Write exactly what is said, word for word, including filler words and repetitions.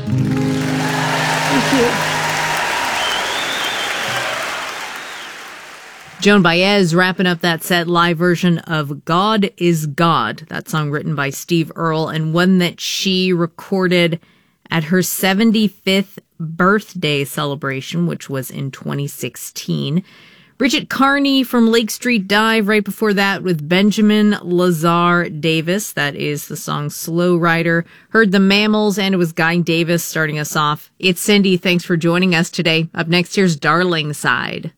Thank you. Joan Baez wrapping up that set, live version of God is God. That song written by Steve Earle, and one that she recorded at her seventy-fifth birthday celebration, which was in twenty sixteen. Bridget Carney from Lake Street Dive right before that with Benjamin Lazar Davis. That is the song Slow Rider. Heard the Mammals, and it was Guy Davis starting us off. It's Cindy. Thanks for joining us today. Up next, here's Darling Side.